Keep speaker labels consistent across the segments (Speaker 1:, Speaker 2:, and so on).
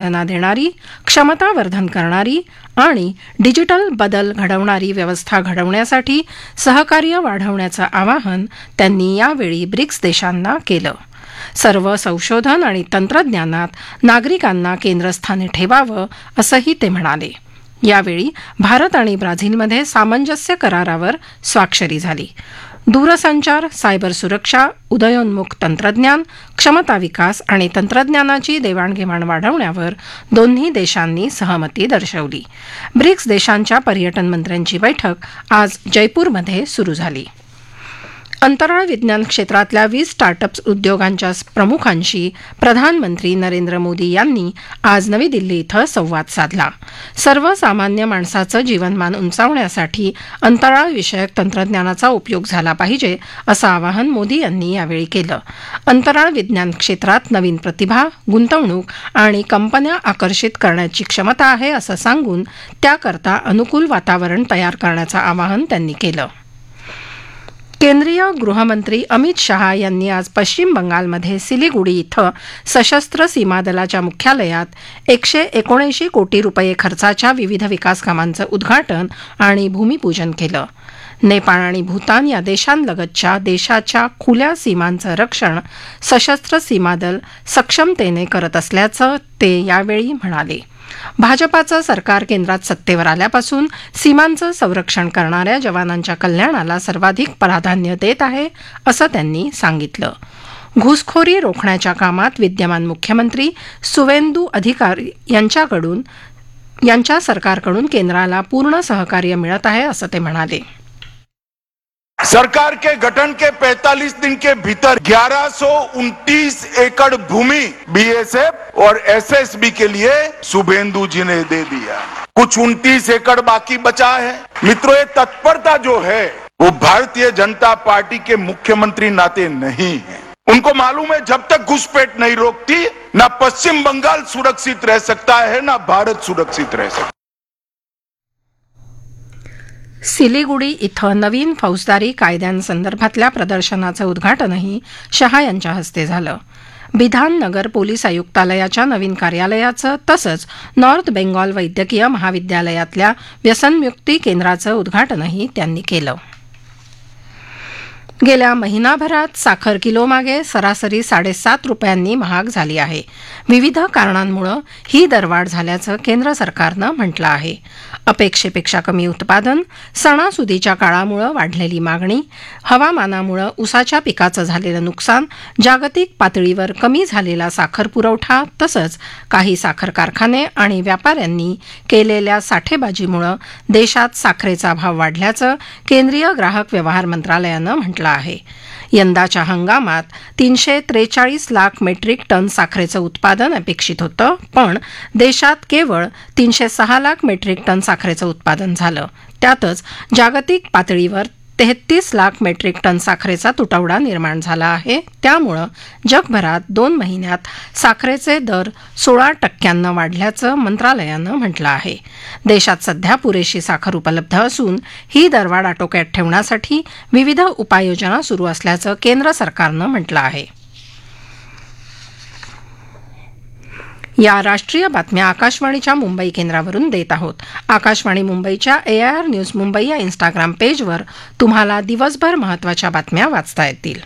Speaker 1: चालना देणारी, क्षमतावर्धन करणारी आणि डिजिटल बदल घडवणारी व्यवस्था घडवण्यासाठी सहकार्य वाढवण्याचं आवाहन त्यांनी यावेळी ब्रिक्स देशांना केलं. सर्व संशोधन आणि तंत्रज्ञानात नागरिकांना केंद्रस्थानी ठेवावं असंही ते म्हणाले. यावेळी भारत आणि ब्राझीलमध्ये सामंजस्य करारावर स्वाक्षरी झाली. दूरसंचार, सायबर सुरक्षा, उदयोन्मुख तंत्रज्ञान, क्षमता विकास आणि तंत्रज्ञानाची देवाणघेवाण वाढवण्यावर दोन्ही देशांनी सहमती दर्शवली. ब्रिक्स देशांच्या पर्यटन मंत्र्यांची बैठक आज जयपूरमध्ये सुरू झाली. अंतराळ विज्ञान क्षेत्रातल्या 20 स्टार्टअप उद्योगांच्या प्रमुखांशी प्रधानमंत्री नरेंद्र मोदी यांनी आज नवी दिल्ली इथं संवाद साधला. सर्वसामान्य माणसाचं जीवनमान उंचावण्यासाठी अंतराळविषयक तंत्रज्ञानाचा उपयोग झाला पाहिजे असं आवाहन मोदी यांनी यावेळी केलं. अंतराळ विज्ञान क्षेत्रात नवीन प्रतिभा, गुंतवणूक आणि कंपन्या आकर्षित करण्याची क्षमता आहे असं सांगून त्याकरता अनुकूल वातावरण तयार करण्याचं आवाहन त्यांनी केलं. केंद्रीय गृहमंत्री अमित शहा यांनी आज पश्चिम बंगालमध्ये सिलिगुडी इथं सशस्त्र सीमा दलाच्या मुख्यालयात 179 कोटी रुपये खर्चाच्या विविध विकास कामांचं उद्घाटन आणि भूमिपूजन केलं. नेपाळ आणि भूतान या देशांलगतच्या देशाच्या खुल्या सीमांचं रक्षण सशस्त्र सीमा दल सक्षमतेने करत असल्याचं ते यावेळी म्हणाले. भाजपाचं सरकार केंद्रात सत्तेवर आल्यापासून सीमांचं संरक्षण करणाऱ्या जवानांच्या कल्याणाला सर्वाधिक प्राधान्य देत आहे असं त्यांनी सांगितलं. घुसखोरी रोखण्याच्या कामात विद्यमान मुख्यमंत्री सुवेंदू अधिकारी यांच्या सरकारकडून केंद्राला पूर्ण सहकार्य मिळत आहे असं ते म्हणाले.
Speaker 2: सरकार के गठन के 45 दिन के भीतर 1129 एकड़ भूमि बीएसएफ और एसएसबी के लिए शुभेंदु जी ने दे दिया. कुछ 29 एकड़ बाकी बचा है. मित्रों, ये तत्परता जो है वो भारतीय जनता पार्टी के मुख्यमंत्री नाते नहीं है. उनको मालूम है जब तक घुसपैठ नहीं रोकती ना पश्चिम बंगाल सुरक्षित रह सकता है ना भारत सुरक्षित रह सकता.
Speaker 1: सिलिगुडी इथं नवीन फौजदारी कायद्यांसंदर्भातल्या प्रदर्शनाचं उद्घाटनही शहा यांच्या हस्ते झालं. बिधान नगर पोलीस आयुक्तालयाच्या नवीन कार्यालयाचं तसंच नॉर्थ बेंगॉल वैद्यकीय महाविद्यालयातल्या व्यसनमुक्ती केंद्राचं उद्घाटनही त्यांनी केलं. गेल्या महिनाभरात साखर किलोमागे सरासरी 7.5 रुपयांनी महाग झाली आहे. विविध कारणांमुळे ही दरवाढ झाल्याचं केंद्र सरकारनं म्हटलं आहे. अपेक्षेपेक्षा कमी उत्पादन, सणासुदीच्या काळामुळे वाढलेली मागणी, हवामानामुळे ऊसाच्या पिकाचं झालेलं नुकसान, जागतिक पातळीवर कमी झालेला साखर पुरवठा तसंच काही साखर कारखाने आणि व्यापाऱ्यांनी केलेल्या साठेबाजीमुळे देशात साखरेचा भाव वाढल्याचं केंद्रीय ग्राहक व्यवहार मंत्रालयानं म्हटलं आहे. यंदाच्या हंगामात 343 लाख मेट्रिक टन साखरेचं उत्पादन अपेक्षित होतं, पण देशात केवळ 306 लाख मेट्रिक टन साखरेचं उत्पादन झालं. त्यातच जागतिक पातळीवर 33 लाख मेट्रिक टन साखरेचा तुटवडा निर्माण झाला आहे. त्यामुळं जगभरात 2 महिन्यात साखरेचे दर 16% वाढल्याचं मंत्रालयानं म्हटलं आहे. देशात सध्या पुरेशी साखर उपलब्ध असून ही दरवाढ आटोक्यात ठेवण्यासाठी विविध उपाययोजना सुरू असल्याचं केंद्र सरकारनं म्हटलं आहे. या राष्ट्रीय बातम्या आकाशवाणीच्या मुंबई केंद्रावरून देत आहोत. आकाशवाणी मुंबईच्या AIR न्यूज मुंबई या इंस्टाग्राम पेजवर तुम्हाला दिवसभर महत्त्वाच्या बातम्या वाचता येतील.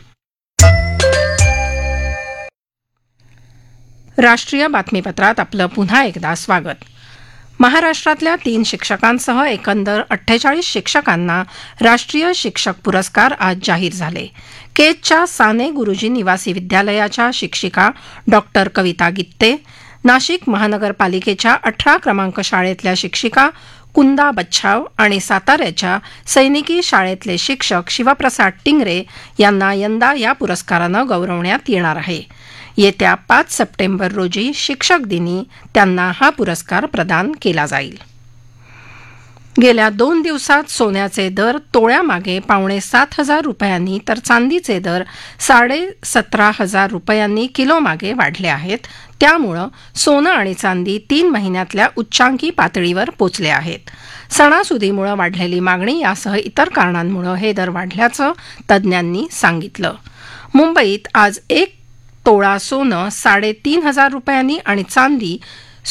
Speaker 1: राष्ट्रीय बातमीपत्रात आपलं पुन्हा एकदा स्वागत. महाराष्ट्रातल्या 3 शिक्षकांसह एकंदर 48 शिक्षकांना राष्ट्रीय शिक्षक पुरस्कार आज जाहीर झाले. केजच्या साने गुरुजी निवासी विद्यालयाच्या शिक्षिका डॉक्टर कविता गित्ते, नाशिक महानगरपालिकेच्या 18 क्रमांक शाळेतल्या शिक्षिका कुंदा बच्छाव आणि साताऱ्याच्या सैनिकी शाळेतले शिक्षक शिवप्रसाद टिंगरे यांना यंदा या पुरस्कारानं गौरवण्यात येणार आहे. येत्या 5 सप्टेंबर रोजी शिक्षक दिनी त्यांना हा पुरस्कार प्रदान केला जाईल. गेल्या 2 दिवसात सोन्याचे दर तोळ्यामागे $7,500 रुपयांनी तर चांदीचे दर 17,500 रुपयांनी किलोमागे वाढले आहेत. त्यामुळं सोनं आणि चांदी 3 महिन्यातल्या उच्चांकी पातळीवर पोचले आहेत. सणासुदीमुळे वाढलेली मागणी यासह इतर कारणांमुळे हे दर वाढल्याचं तज्ज्ञांनी सांगितलं. मुंबईत आज 1 तोळा सोनं 3,500 रुपयांनी आणि चांदी